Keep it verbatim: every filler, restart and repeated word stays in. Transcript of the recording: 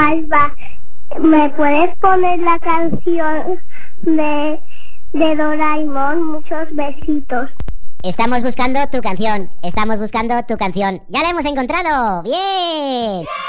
Alba, ¿me puedes poner la canción de, de Doraemon? Muchos besitos. Estamos buscando tu canción, estamos buscando tu canción. ¡Ya la hemos encontrado! ¡Bien!